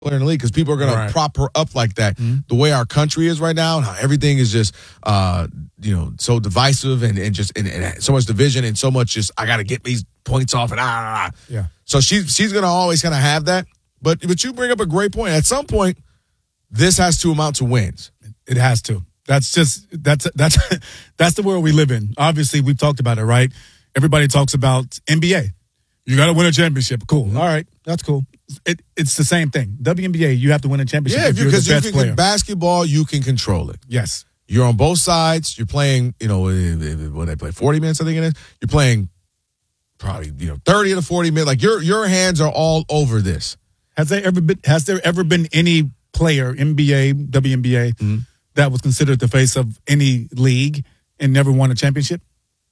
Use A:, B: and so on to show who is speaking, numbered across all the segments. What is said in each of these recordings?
A: player in the league because people are going to prop her up like that. Mm-hmm. The way our country is right now, and how everything is just, so divisive and just and so much division and so much just I got to get these points off and
B: Yeah.
A: So she's going to always kind of have that. But you bring up a great point. At some point, this has to amount to wins.
B: It has to. That's the world we live in. Obviously, we've talked about it, right? Everybody talks about NBA. You got to win a championship. Cool. All right. That's cool. It's the same thing. WNBA, you have to win a championship if you're the best player.
A: Basketball, you can control it.
B: Yes.
A: You're on both sides. You're playing, what they play, 40 minutes, I think it is. You're playing probably, 30 to 40 minutes. Like your hands are all over this.
B: Has there ever been any player, NBA, WNBA, that was considered the face of any league and never won a championship?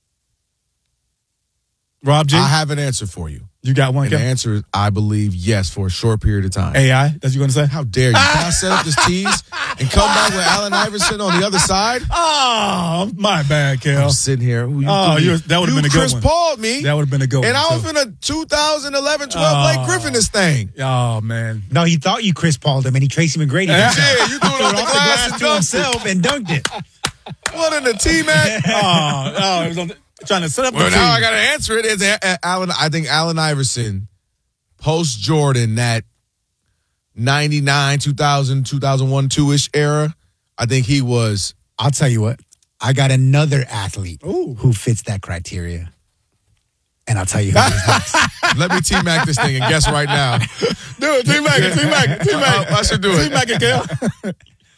B: Rob G?
A: I have an answer for you.
B: You got one?
A: And the answer is, I believe, yes, for a short period of time.
B: AI, that's what you're going to say?
A: How dare you? Can I set up this tease and come back with Allen Iverson on the other side?
B: Oh, my bad, Kel.
A: I'm sitting here.
B: That would have been a good one. You
A: Chris Paul'd me.
B: That would have been a good one.
A: And I was in a 2011-12 Blake Griffin this thing.
B: Oh, man.
C: No, he thought you Chris Paul'd him, and he Tracy McGrady.
A: Yeah, you threw it off the glass
C: to himself and dunked it.
A: What in the T-Mac?
B: It was on trying to set up the team.
A: Now I got to answer it. It's Allen. I think Allen Iverson, post Jordan, that 99, 2000, 2001, 2-ish era, I think he was.
C: I'll tell you what. I got another athlete who fits that criteria. And I'll tell you who it is next.
A: Let me T-Mac this thing and guess right now.
B: Do it, T-Mac.
A: I should do it.
B: T-Mac and Kel.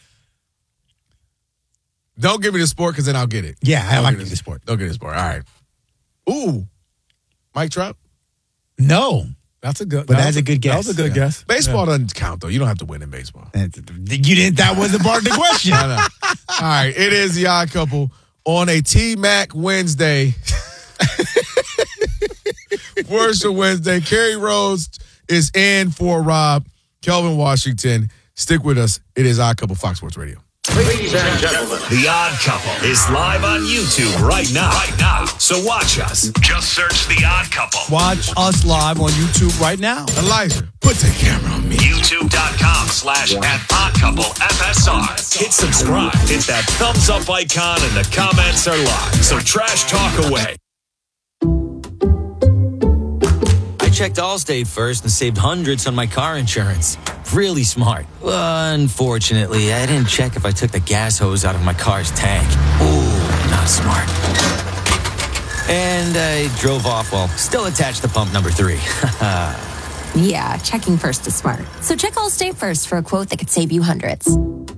A: Don't give me the sport because then I'll get it.
C: Yeah, I like the sport.
A: Don't give me the sport. All right. Ooh. Mike Trout?
C: No.
B: That's a good
C: guess.
B: That was a good guess.
A: Baseball doesn't count, though. You don't have to win in baseball.
C: That wasn't part of the question.
A: I know. All right. It is the Odd Couple on a T-Mac Wednesday. Worship Wednesday. Kerry Rose is in for Rob. Kelvin Washington. Stick with us. It is Odd Couple, Fox Sports Radio.
D: Ladies and gentlemen, The Odd Couple is live on YouTube right now. So watch us. Just search The Odd Couple.
E: Watch us live on YouTube right now.
A: Elijah, put the camera on me.
D: YouTube.com/@oddcouplefsr. Hit subscribe. Hit that thumbs up icon and the comments are live. So trash talk away.
F: I checked Allstate first and saved hundreds on my car insurance. Really smart. Unfortunately, I didn't check if I took the gas hose out of my car's tank. Ooh, not smart. And I drove off while still attached to pump number 3.
G: Yeah, checking first is smart. So check Allstate first for a quote that could save you hundreds.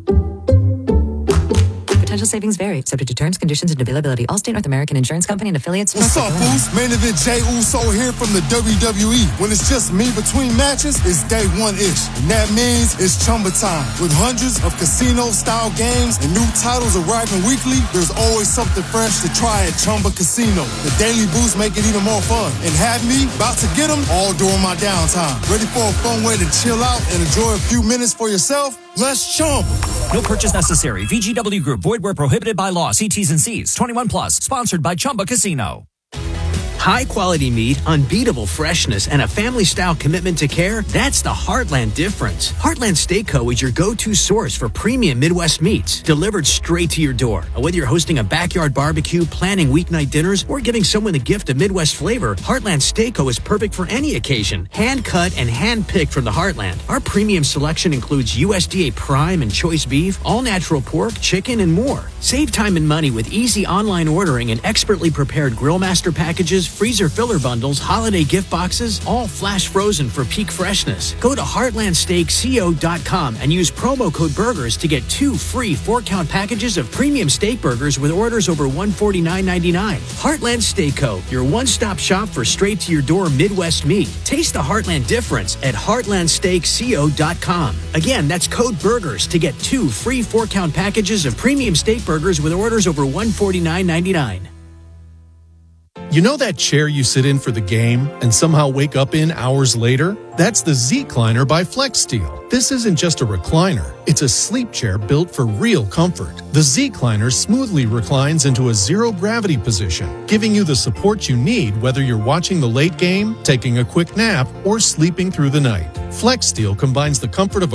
H: Potential savings vary, subject to terms, conditions, and availability. Allstate North American Insurance Company and affiliates.
I: What's up, fools? Main event Jey Uso here from the WWE. When it's just me between matches, it's day one-ish. And that means it's Chumba time. With hundreds of casino-style games and new titles arriving weekly, there's always something fresh to try at Chumba Casino. The daily boosts make it even more fun. And have me about to get them all during my downtime. Ready for a fun way to chill out and enjoy a few minutes for yourself? Let's Chumba.
J: No purchase necessary. VGW Group. Void where prohibited by law. See T's and C's. 21 plus. Sponsored by Chumba Casino.
K: High-quality meat, unbeatable freshness, and a family-style commitment to care, that's the Heartland difference. Heartland Steak Co. is your go-to source for premium Midwest meats, delivered straight to your door. Whether you're hosting a backyard barbecue, planning weeknight dinners, or giving someone a gift of Midwest flavor, Heartland Steak Co. is perfect for any occasion. Hand-cut and hand-picked from the Heartland. Our premium selection includes USDA prime and choice beef, all-natural pork, chicken, and more. Save time and money with easy online ordering and expertly prepared Grill Master packages, freezer filler bundles, holiday gift boxes, all flash frozen for peak freshness. Go to heartlandsteakco.com and use promo code BURGERS to get 2 free 4-count packages of premium steak burgers with orders over $149.99. Heartland Steak Co., your one-stop shop for straight-to-your-door Midwest meat. Taste the Heartland difference at heartlandsteakco.com. Again, that's code BURGERS to get 2 free 4-count packages of premium steak burgers with orders over $149.99.
L: You know that chair you sit in for the game and somehow wake up in hours later? That's the Z-Cliner by FlexSteel. This isn't just a recliner. It's a sleep chair built for real comfort. The Z-Cliner smoothly reclines into a zero-gravity position, giving you the support you need whether you're watching the late game, taking a quick nap, or sleeping through the night. FlexSteel combines the comfort of